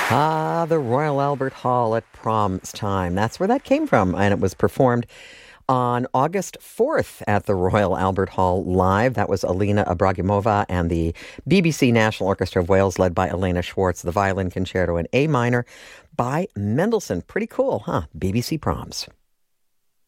Ah, the Royal Albert Hall at Prom's time. That's where that came from. And it was performed on August 4th at the Royal Albert Hall live. That was Alina Ibragimova and the BBC National Orchestra of Wales, led by Elena Schwartz, the violin concerto in A minor by Mendelssohn. Pretty cool, huh? BBC Proms.